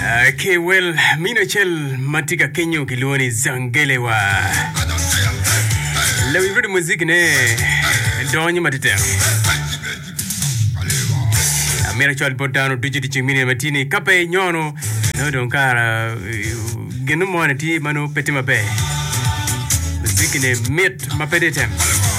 Okay, well, Mino Chel Matika Kenyo Kiloni Zangelewa. Lewi vile muziki ne donyi matete. Amira chal botano dijiti chimini matini kape nyono no donkara genu mwana ti manu peti mabe. Muziki ne mit mapedetem.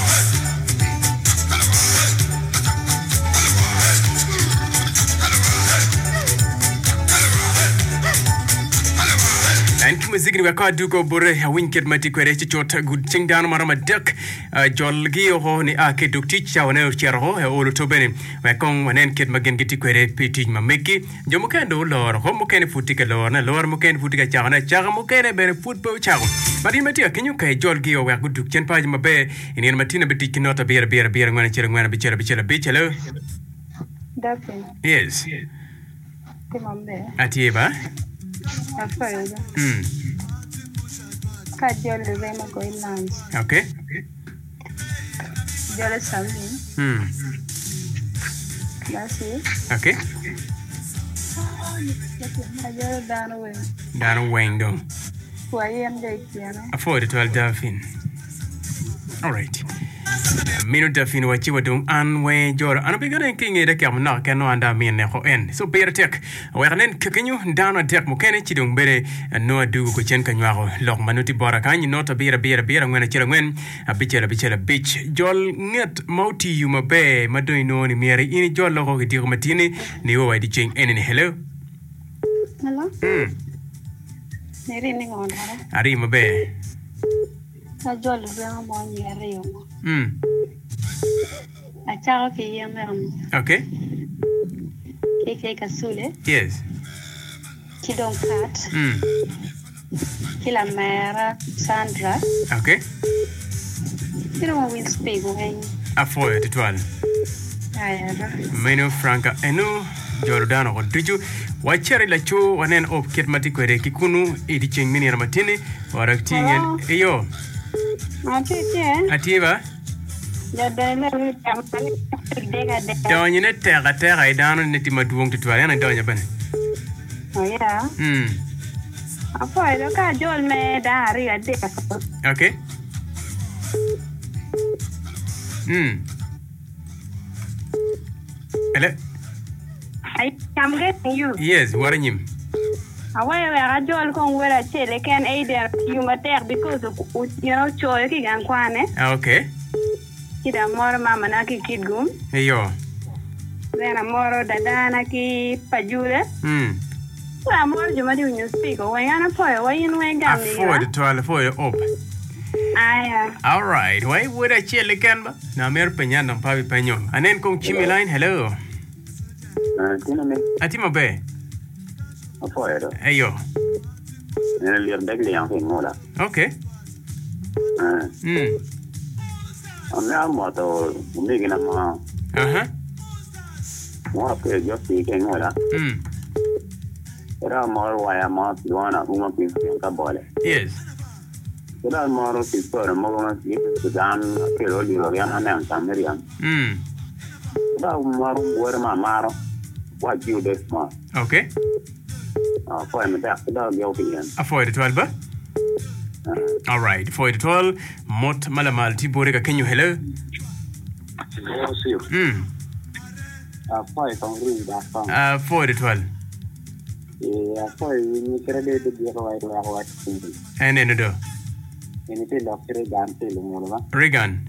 Muziki wa duko bore ya winket mati kwere chichota good ching down marama duck jolgi ho ni ake duk ticha wane chero he olo tobene wa kong wanen ket magen giti kwere piti mameki jomukendo lor ho mukene futika lor na lor mukene futika chana chaga mukene bere futbo chago bari mati akenyu kai jolgi wa duk chen paj mabe inen matina beti kinota bere ngwana chero ngwana bichelo Daphne. Yes. Timambe. Atieba. Afoyo. Kajole rema go lunch. Okay. Jole sami. That's it. Okay. Ajole dano wing do. Why am they piano? Afford it well Daphne. All right. Mino Daphne wachiwa dung anwe jor anabigana kinge de kam na kano anda min ne ho en so better tek weranen kekenyu dano tek mo kene chidung bere no du ko chen kanywaro lok manuti bora kanyi nota bera ngwana chira ngwen bichela bich jol nget mauti yuma be madoi no ni mere ini jol lo ko digo matini ni wo wadi ching enene hello Neri ni ngona ari mabe Kajole rema mo nyere yo Acharo ke yemem. Okay. Keke kasule. Yes. Kidon cat. Kila mera Sandra. Okay. Kila mo win speak when. Afoyo titwal. Ayara. Meno Franca enu Jordano Rodrigo wachari la cho wanen op ket matikwere kikunu edi cheng mini ramatini waraktingen eyo. Atieba. Doña terra idano neti maduong titwale na doña bane. Oh yeah. Apo ilo ka jol me dari ade. Okay. Hello. I'm getting you. Yes, what are you? Away where jol kon wera chele can either you matter because you know choy ki gan kwane. Okay. Kida moro mama na ki kidgum. Eyo. Zena moro dadana ki pajule. Wa moro juma di unyo speak. Wayana poyo wayin wengami. Afford op. Aya. All right. Why would I chill again? Na mer penyan ng papi penyo. Anen kong chimi line. Hello. Atima be. Afford. Eyo. Nene lier degli yang mola. Okay. Amna moto umigi na ma. Mo ke yo si ke ngola. Era mo waya mo duana uma pin ka bole. Yes. Era mo ro si por mo ma si dan ke ro li ro yana na tamerian. Era mo ro wer ma maro. What you this ma. Okay. For me da yo bien. Afford 12 ba? All right, for the 12 mot malamal tibore ka kenyu hello. For the 12. For you credit the deal right what. And then do. Anything doctor gan tell mo ba? Regan.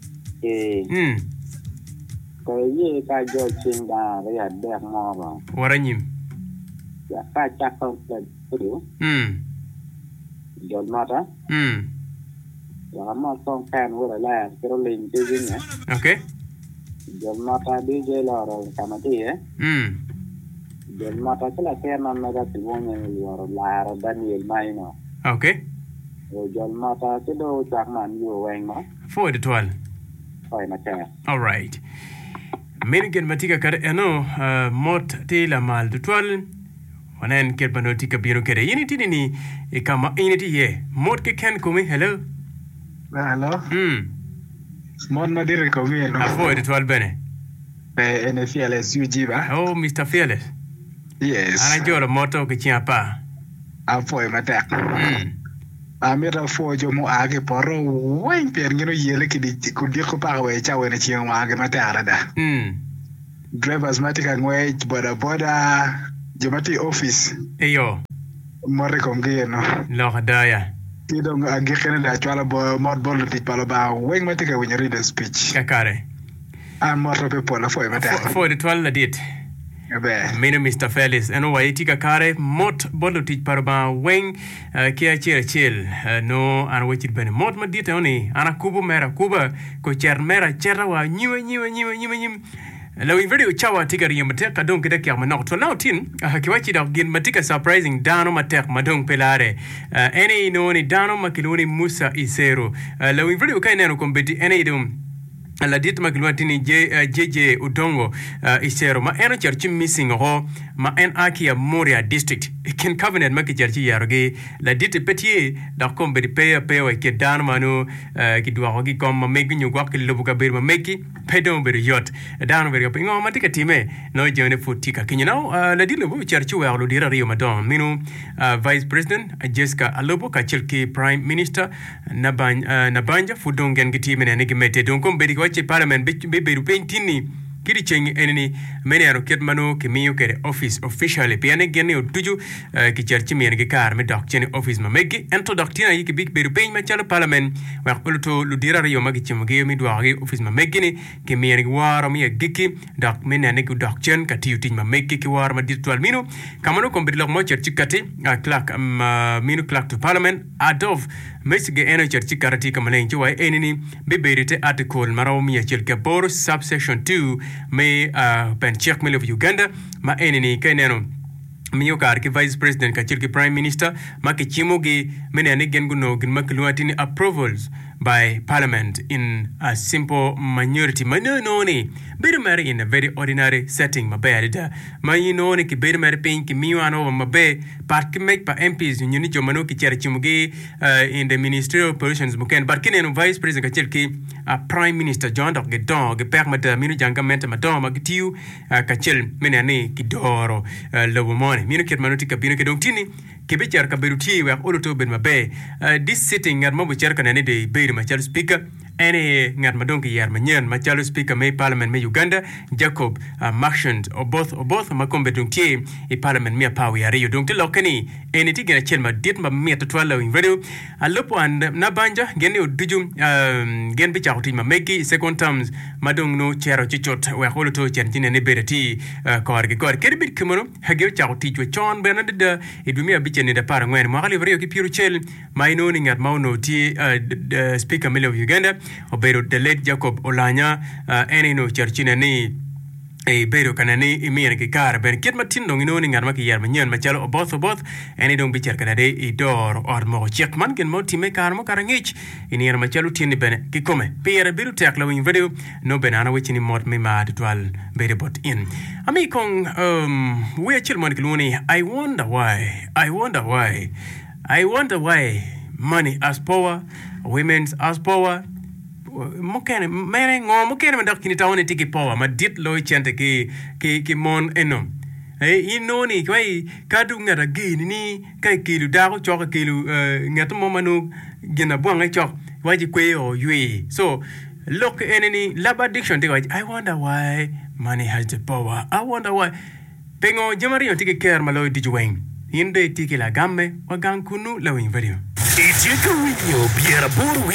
Ko ye ka jo ching da ya de mo ba. Waranyim. Ya ka cha ko ko. Jol mata. Ya ma song kan wala la pero ling tijin ya. Okay. Jol mata DJ la ro kamati eh. Jol mata kala kena na ga tiwonya yo la ro Daniel Maino. Okay. Jol mata kido chakman yo weng ma. For the 12. Fai na cha. All right. Menigen matika kar eno mot te la mal de 12. Wanen ket banoti ka biro kere yini tini ni kama initi ye mot ke ken kumi hello. Hello. Mon na dire ko mi no. Afford 12 bene. NFL SUG ba. Oh Mr. Fearless. Yes. Ana jolo moto ke chiapa. Apo matek. Amira fo jo mo age poro wen per ngino yele ki di ku di ko pa we cha we na chi mo age matek da. Drivers matika ngwe boda jo mati office. Eyo. More kom ge no. Lo hadaya. Ti do age kene da chala bo mod bol ti palo ba wen matika we read the speech. Kakare. More pe pola fo matek. For the 12 ladit. Mina Mr. Felix eno waiti kakare mot bolo tich parba weng kia chil no ana wachit bene mot madita oni ana kubu mera kuba ko cher mera chera wa nyiwe law video chawa tigari yamate kadon kida kya manok to now tin kiwachi da gin matika surprising dano matek madong pelare ene no ni dano makiluni Musa Isero law video kaineno kombeti ene idum la dit magluatini JJ Udongo Isero ma eno church missing ho ma en akia Moria district ken covenant maki church yaroge la dit petit da kombe di pe wa ke dan manu ki dwa ho ki kom ma megi nyu gwak lobu ka ber ma meki pedon ber yot dan ber ko ngo matika time no jone futika kinyano la dit lobu church wa lo dira rio madon minu vice president Jessica Alobo ka chilki prime minister Nabanja Fudongen gitime ne ngimete don kombe di Parliament be rupentini kiri chengi enini mene aroket mano kimiyo kere office officially piane gene otuju ki cherchi mien ki kar me dok chene office ma megi ento doktina yiki big be rupen ma chalo parliament wa uluto ludira riyo magi chimuge mi dwagi office ma megi ni ki mien ki waro mi giki dok mene ne ku dok chen ka tiyu tin ma megi ki waro ma dirtual minu kamano kombiri lok mo cherchi kati clerk minu clerk to parliament adov mesige eno cherchi karati kamalen chwa enini be berite article maraw mi chilke bor subsection 2 me ben check me of Uganda ma enini keneno miyo kar ki vice president ka chirki prime minister ma ke chimugi mene ne genguno gin makluatini approvals by parliament in a simple minority manoni better in a very ordinary setting ma beda ma yinoni ki better pin ki miyo ano ma be part ki make pa MPs nyuni jomano ki chera chimugi in the ministerial positions muken but kineno vice president ka chirki prime minister John Dog ge permata minu jangament ma do ma gitiu ka chil mene ne ki doro lobo money minu ket manuti ka binu ke dontini ke be cher ka beruti wa oloto ben ma be this sitting ngar mo be cher ka ne de be ma chal speaker ene ngat madonki yar manyen ma chalo speaker me parliament me Uganda Jacob Marchand or both ma kombe donki e parliament me power ya rio donki lokani ene tigena chel ma dit ma me to twala in radio alopo and na banja gene oduju gen be chauti ma meki second terms madong no chero chichot wa holoto cherjine ne bereti korge bit kimono hage chauti jo chon benade edumi abichene da para ngwen ma rio ki piru chel maino ni ngat mauno ti speaker me of Uganda Obero the late Jacob Olanya ene no churchina ni e bero kanani imir ki kar ben kit matin dong ino ngar ma ki yar manyen ma chalo both ene dong bicher kanade I dor or mo check man gen mo time kar mo karangich ini yar ma chalo tin ben ki come pere biru tek lo in video no benana wichini mod me ma twal bere bot in ami kong we chil mon kluni I wonder why money as power women's as power mokene mere ngo mokene ma dakini tawone tiki power ma dit lo chente ki mon enom inoni kwai kadu ngara gini ni kai kilu dago choka kilu ngato mo manu gina buanga chok waji kwe o yue so look enemy lab addiction I wonder why money has the power I wonder why pengo jamari tiki care malo dijueng inde tiki la gamme wa gankunu la win video it's your